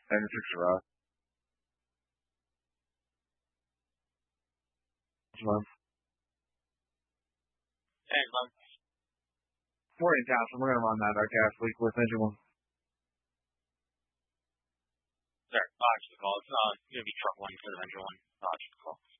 And it's six row. Thanks, man. Morning, Townsend. We're going to run that gas leak with engine one. There, just the call. It's going to be truck one for the engine one. Just the call.